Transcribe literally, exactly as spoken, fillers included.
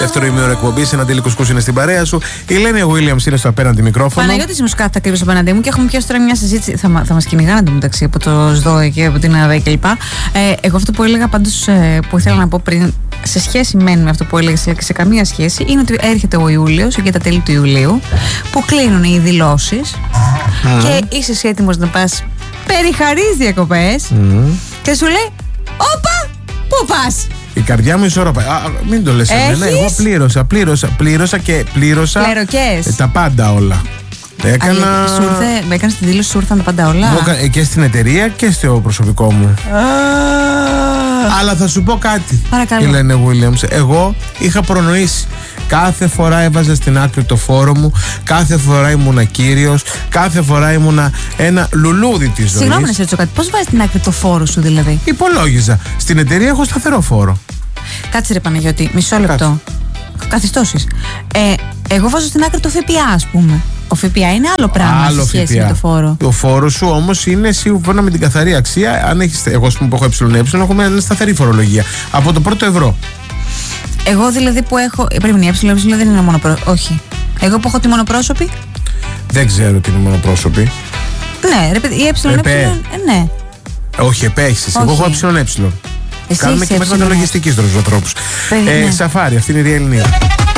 Δεύτερο ημίωρο εκπομπή, ένα τελικό σκούς είναι στην παρέα σου. Η Λένια Williams είναι στο απέναντι μικρόφωνο. Παναγιώτης Μουσκάτα ακριβώ απέναντί μου και έχουμε πιάσει τώρα μια συζήτηση. Θα, θα μας κυνηγάνε εντωμεταξύ από το ΣΔΟΕ και από την ΑΔΕ κλπ. Ε, εγώ αυτό που έλεγα πάντως, ε, που ήθελα να πω πριν, σε σχέση με αυτό που έλεγες και σε καμία σχέση, είναι ότι έρχεται ο Ιούλιος και τα τέλη του Ιουλίου που κλείνουν οι δηλώσεις mm. και είσαι εσύ έτοιμος να πας περιχαρείς διακοπές mm. και σου λέει όπα, πού πας? Η καρδιά μου ισόρροπα. Α, μην το λες εμένα. Εγώ πλήρωσα, πλήρωσα, πλήρωσα και πλήρωσα ε, τα πάντα όλα. Έκανα... Α, σου ήρθε, με έκανες τη δήλωση, σου ήρθαν τα πάντα όλα. Μου, και στην εταιρεία και στο προσωπικό μου. Α, αλλά θα σου πω κάτι. Παρακαλώ. Η Λένια Williams. Εγώ είχα προνοήσει. Κάθε φορά έβαζα στην άκρη το φόρο μου. Κάθε φορά ήμουνα κύριος. Κάθε φορά ήμουνα ένα λουλούδι της ζωής. Συγγνώμη να σε ρωτήσω κάτι. Πώς βάζεις στην άκρη το φόρο σου δηλαδή? Υπολόγιζα. Στην εταιρεία έχω σταθερό φόρο. Κάτσε ρε Παναγιώτη, μισό λεπτό. Καθιστώσεις. Ε, εγώ βάζω στην άκρη το ΦΠΑ, ας πούμε. Ο ΦΠΑ είναι άλλο πράγμα άλλο σε σχέση ΦΠΑ. Με το φόρο. Το φόρο σου όμως είναι σύμφωνα με την καθαρή αξία. Αν έχεις, εγώ ας πούμε που έχω ΕΕ, έχουμε μια σταθερή φορολογία. Από το πρώτο ευρώ. Εγώ δηλαδή που έχω. Πρέπει να η ΕΕ δεν είναι μονοπρόσωπη. Όχι. Εγώ που έχω τη μονοπρόσωπη. Δεν ξέρω τι είναι μονοπρόσωπη. Ναι, ρε, η ΕΕ. Ε, ναι. Όχι, ΕΠΕ έχεις. Εγώ έχω ΕΕ. Κάνουμε και μεταλογιστικής τρόπους. Ε, ναι. Σαφάρι, αυτή είναι η Real News.